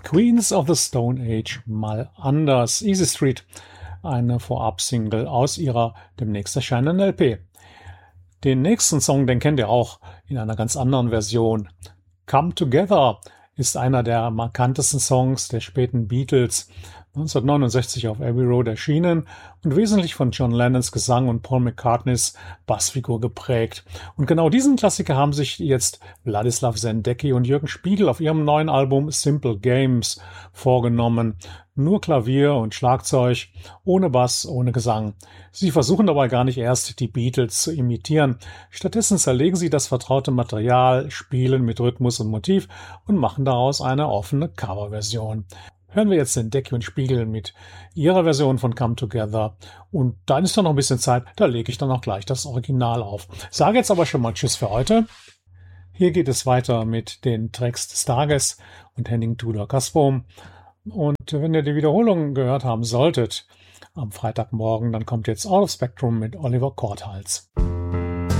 Queens of the Stone Age mal anders. Easy Street, eine Vorab-Single aus ihrer demnächst erscheinenden LP. Den nächsten Song, den kennt ihr auch in einer ganz anderen Version. Come Together ist einer der markantesten Songs der späten Beatles, 1969 auf Abbey Road erschienen und wesentlich von John Lennons Gesang und Paul McCartneys Bassfigur geprägt. Und genau diesen Klassiker haben sich jetzt Wladislaw Sendecki und Jürgen Spiegel auf ihrem neuen Album Simple Games vorgenommen. Nur Klavier und Schlagzeug, ohne Bass, ohne Gesang. Sie versuchen dabei gar nicht erst die Beatles zu imitieren. Stattdessen zerlegen sie das vertraute Material, spielen mit Rhythmus und Motiv und machen daraus eine offene Coverversion. Hören wir jetzt Sendecki und Spiegel mit ihrer Version von Come Together. Und dann ist da noch ein bisschen Zeit, da lege ich dann auch gleich das Original auf. Sage jetzt aber schon mal Tschüss für heute. Hier geht es weiter mit den Tracks des Tages und Henning Tudor-Kasbohm. Und wenn ihr die Wiederholung gehört haben solltet am Freitagmorgen, dann kommt jetzt Out of Spectrum mit Oliver Korthals.